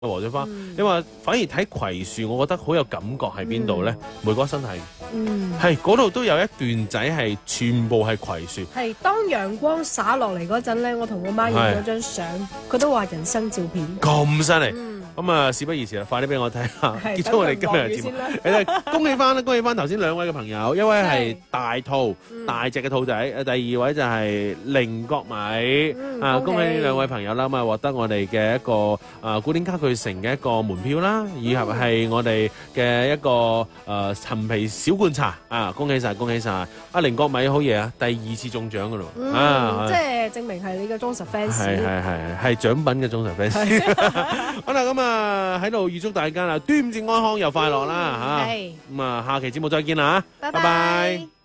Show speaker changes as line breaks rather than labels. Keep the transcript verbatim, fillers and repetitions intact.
和咗花，你話反而睇葵樹，我覺得好有感覺喺邊度咧？梅果新係，
嗯，
係嗰度都有一段仔係全部係葵樹。
係當陽光灑落嚟嗰陣咧，我同我媽影咗張相，佢都話人生照片。
咁犀利！
嗯
咁啊，事不宜遲啦，快啲俾我睇下，
係
結束我哋今日嘅節目。
等
誒，恭喜翻啦，恭喜翻頭先兩位嘅朋友，一位係大兔，
嗯
大隻嘅兔仔；誒，第二位就係菱角米。
嗯
啊，
恭喜
恭喜呢兩位朋友啦，咁啊獲得我哋嘅一個啊古典家具城嘅一個門票啦，以及係我哋嘅一個誒陳皮小罐茶啊！恭喜晒，恭喜晒！阿菱角米好嘢啊，第二次中獎噶咯，
嗯，
啊，
即係證明係你嘅忠實 fans。
係係係係獎品嘅忠實 fans。好啦，咁啊喺度預祝大家啦，端午節安康又快樂啦嚇！
係，
咁啊下期節目再見啦嚇，
拜
拜拜。